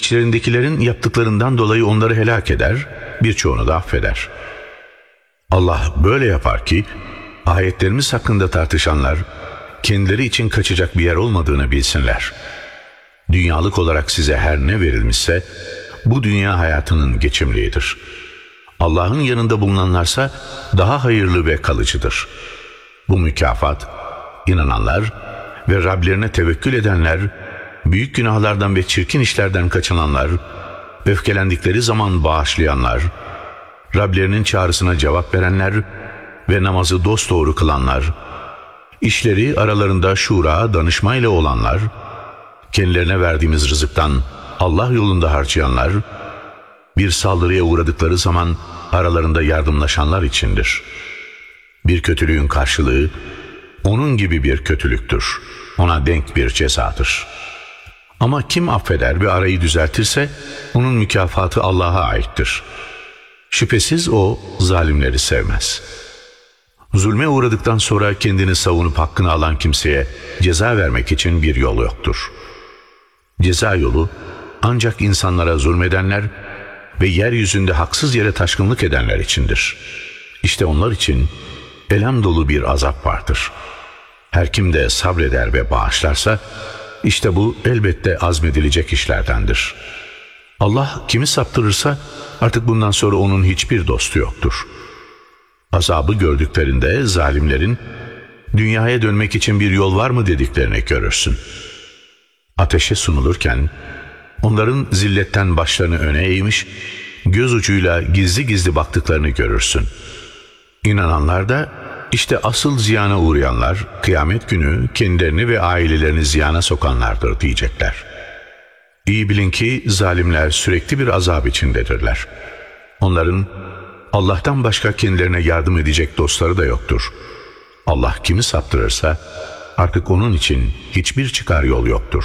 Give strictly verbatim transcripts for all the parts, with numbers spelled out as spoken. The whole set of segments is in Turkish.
İçlerindekilerin yaptıklarından dolayı onları helak eder, birçoğunu da affeder. Allah böyle yapar ki ayetlerimiz hakkında tartışanlar kendileri için kaçacak bir yer olmadığını bilsinler. Dünyalık olarak size her ne verilmişse bu dünya hayatının geçimliğidir. Allah'ın yanında bulunanlarsa daha hayırlı ve kalıcıdır. Bu mükafat inananlar ve Rablerine tevekkül edenler, büyük günahlardan ve çirkin işlerden kaçınanlar, öfkelendikleri zaman bağışlayanlar, Rablerinin çağrısına cevap verenler ve namazı dosdoğru kılanlar, işleri aralarında şura, danışma ile olanlar, kendilerine verdiğimiz rızıktan Allah yolunda harcayanlar, bir saldırıya uğradıkları zaman aralarında yardımlaşanlar içindir. Bir kötülüğün karşılığı onun gibi bir kötülüktür. Ona denk bir cezadır. Ama kim affeder ve arayı düzeltirse onun mükafatı Allah'a aittir. Şüphesiz o zalimleri sevmez. Zulme uğradıktan sonra kendini savunup hakkını alan kimseye ceza vermek için bir yol yoktur. Ceza yolu ancak insanlara zulmedenler ve yeryüzünde haksız yere taşkınlık edenler içindir. İşte onlar için elem dolu bir azap vardır. Her kim de sabreder ve bağışlarsa işte bu elbette azmedilecek işlerdendir. Allah kimi saptırırsa artık bundan sonra onun hiçbir dostu yoktur. Azabı gördüklerinde zalimlerin dünyaya dönmek için bir yol var mı dediklerini görürsün. Ateşe sunulurken onların zilletten başlarını öne eğmiş, göz ucuyla gizli gizli baktıklarını görürsün. İnananlar da işte asıl ziyana uğrayanlar, kıyamet günü kendilerini ve ailelerini ziyana sokanlardır diyecekler. İyi bilin ki zalimler sürekli bir azap içindedirler. Onların Allah'tan başka kendilerine yardım edecek dostları da yoktur. Allah kimi saptırırsa artık onun için hiçbir çıkar yol yoktur.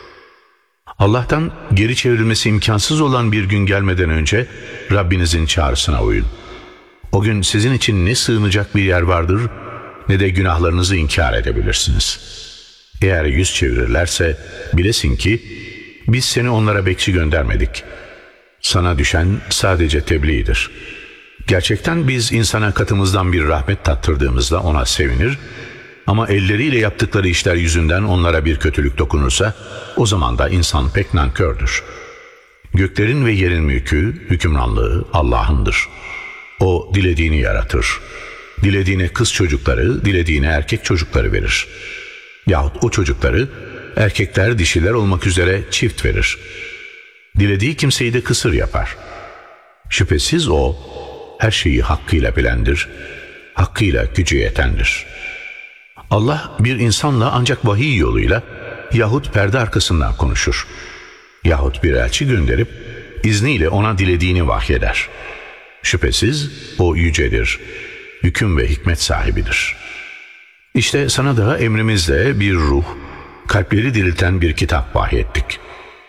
Allah'tan geri çevrilmesi imkansız olan bir gün gelmeden önce Rabbinizin çağrısına uyun. O gün sizin için ne sığınacak bir yer vardır ne de günahlarınızı inkar edebilirsiniz. Eğer yüz çevirirlerse bilesin ki biz seni onlara bekçi göndermedik. Sana düşen sadece tebliğdir. Gerçekten biz insana katımızdan bir rahmet tattırdığımızda ona sevinir, ama elleriyle yaptıkları işler yüzünden onlara bir kötülük dokunursa o zaman da insan pek nankördür. Göklerin ve yerin mülkü, hükümranlığı Allah'ındır. O dilediğini yaratır. Dilediğine kız çocukları, dilediğine erkek çocukları verir. Yahut o çocukları erkekler dişiler olmak üzere çift verir. Dilediği kimseyi de kısır yapar. Şüphesiz o her şeyi hakkıyla bilendir, hakkıyla gücü yetendir. Allah bir insanla ancak vahiy yoluyla yahut perde arkasından konuşur. Yahut bir elçi gönderip izniyle ona dilediğini vahyeder. Şüphesiz o yücedir, hüküm ve hikmet sahibidir. İşte sana da emrimizle bir ruh, kalpleri dirilten bir kitap vahyettik.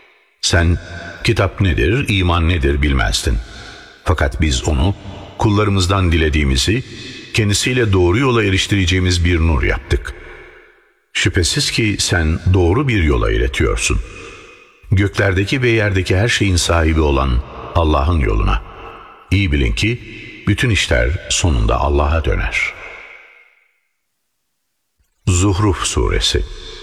Sen kitap nedir, iman nedir bilmezdin. Fakat biz onu kullarımızdan dilediğimizi kendisiyle doğru yola eriştireceğimiz bir nur yaptık. Şüphesiz ki sen doğru bir yola iletiyorsun. Göklerdeki ve yerdeki her şeyin sahibi olan Allah'ın yoluna. İyi bilin ki bütün işler sonunda Allah'a döner. Zuhruf Suresi.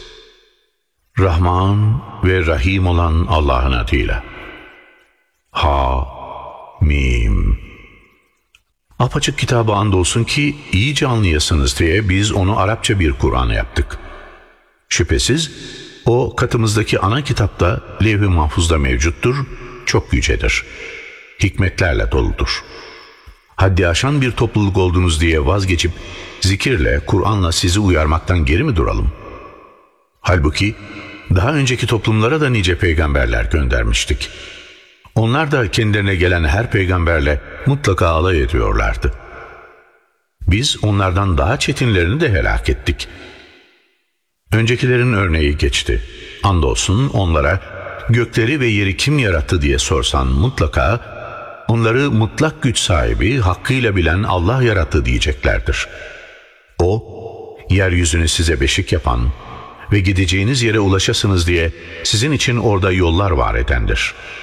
Rahman ve Rahim olan Allah'ın adıyla. Ha Mim. Apaçık kitaba andolsun ki iyice anlayasınız diye biz onu Arapça bir Kur'an yaptık. Şüphesiz o katımızdaki ana kitapta levh-i mahfuzda mevcuttur, çok yücedir. Hikmetlerle doludur. Haddi aşan bir topluluk oldunuz diye vazgeçip zikirle, Kur'an'la sizi uyarmaktan geri mi duralım? Halbuki daha önceki toplumlara da nice peygamberler göndermiştik. Onlar da kendilerine gelen her peygamberle mutlaka alay ediyorlardı. Biz onlardan daha çetinlerini de helak ettik. Öncekilerin örneği geçti. Andolsun onlara gökleri ve yeri kim yarattı diye sorsan mutlaka onları mutlak güç sahibi, hakkıyla bilen Allah yarattı diyeceklerdir. O, yeryüzünü size beşik yapan ve gideceğiniz yere ulaşasınız diye sizin için orada yollar var edendir.